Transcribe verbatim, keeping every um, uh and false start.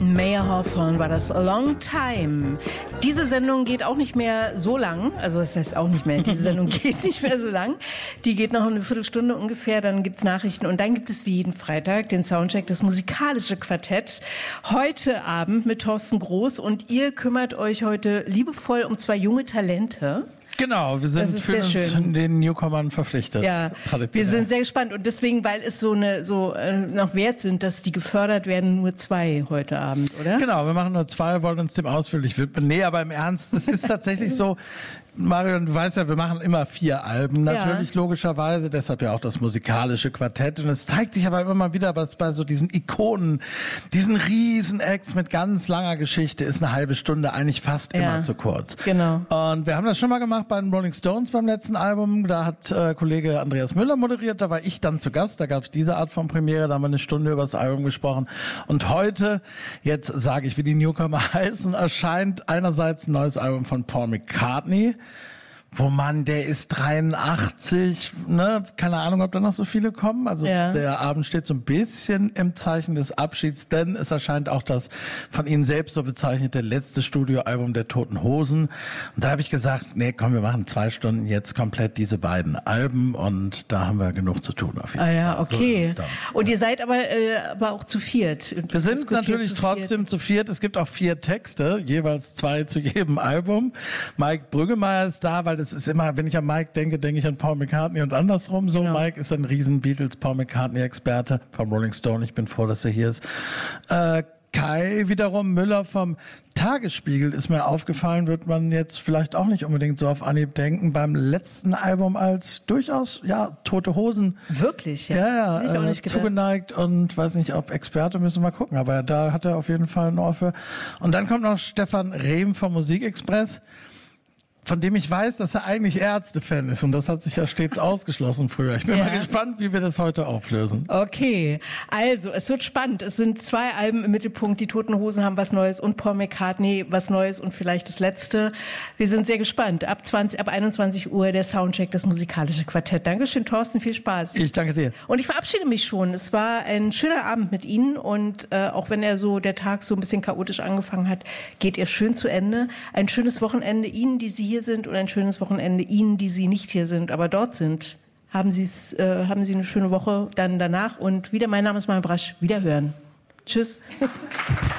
Mayer Hawthorne war das, A Long Time. Diese Sendung geht auch nicht mehr so lang, also das heißt auch nicht mehr, diese Sendung geht nicht mehr so lang. Die geht noch eine Viertelstunde ungefähr, dann gibt's Nachrichten und dann gibt es wie jeden Freitag den Soundcheck, das musikalische Quartett. Heute Abend mit Thorsten Groß und ihr kümmert euch heute liebevoll um zwei junge Talente. Genau, wir sind für uns den Newcomern verpflichtet. Ja, wir sind sehr gespannt und deswegen, weil es so eine so äh, noch wert sind, dass die gefördert werden, nur zwei heute Abend, oder? Genau, wir machen nur zwei, wollen uns dem ausführlich widmen. Nee, aber im Ernst, es ist tatsächlich so, Marion, du weißt ja, wir machen immer vier Alben, natürlich ja. Logischerweise, deshalb ja auch das musikalische Quartett. Und es zeigt sich aber immer mal wieder, dass bei so diesen Ikonen, diesen riesen Acts mit ganz langer Geschichte ist eine halbe Stunde eigentlich fast ja. immer zu kurz. Genau. Und wir haben das schon mal gemacht bei den Rolling Stones beim letzten Album. Da hat äh, Kollege Andreas Müller moderiert, da war ich dann zu Gast. Da gab es diese Art von Premiere, da haben wir eine Stunde über das Album gesprochen. Und heute, jetzt sage ich, wie die Newcomer heißen, erscheint einerseits ein neues Album von Paul McCartney. Wo man, der ist dreiundachtzig, ne, keine Ahnung, ob da noch so viele kommen. Also ja. der Abend steht so ein bisschen im Zeichen des Abschieds, denn es erscheint auch das von Ihnen selbst so bezeichnete letzte Studioalbum der Toten Hosen. Und da habe ich gesagt, nee, komm, wir machen zwei Stunden jetzt komplett diese beiden Alben und da haben wir genug zu tun auf jeden Fall. Ah ja, okay. So und ihr seid aber, äh, aber auch zu viert. Wir sind natürlich zu trotzdem viert. zu viert. Es gibt auch vier Texte, jeweils zwei zu jedem Album. Mike Brüggemeier ist da, weil das ist immer, wenn ich an Mike denke, denke ich an Paul McCartney und andersrum. So, genau. Mike ist ein riesen Beatles-Paul McCartney-Experte vom Rolling Stone. Ich bin froh, dass er hier ist. Äh, Kai wiederum Müller vom Tagesspiegel ist mir aufgefallen, wird man jetzt vielleicht auch nicht unbedingt so auf Anhieb denken, beim letzten Album als durchaus, ja, Tote Hosen. Wirklich? Ja, ja, ja äh, zugeneigt und weiß nicht, ob Experte, müssen wir mal gucken, aber da hat er auf jeden Fall ein Ohr für. Und dann kommt noch Stefan Rehm vom Musikexpress, von dem ich weiß, dass er eigentlich Ärzte-Fan ist. Und das hat sich ja stets ausgeschlossen früher. Ich bin ja. mal gespannt, wie wir das heute auflösen. Okay, also es wird spannend. Es sind zwei Alben im Mittelpunkt. Die Toten Hosen haben was Neues und Paul McCartney was Neues und vielleicht das Letzte. Wir sind sehr gespannt. Ab zwanzig, ab einundzwanzig Uhr der Soundcheck, das musikalische Quartett. Dankeschön, Thorsten, viel Spaß. Ich danke dir. Und ich verabschiede mich schon. Es war ein schöner Abend mit Ihnen und äh, auch wenn er so, der Tag so ein bisschen chaotisch angefangen hat, geht er schön zu Ende. Ein schönes Wochenende Ihnen, die Sie hier sind und ein schönes Wochenende Ihnen, die Sie nicht hier sind, aber dort sind. Haben Sie's, äh, haben Sie eine schöne Woche dann danach und wieder, mein Name ist Marion Brasch, wiederhören. Tschüss.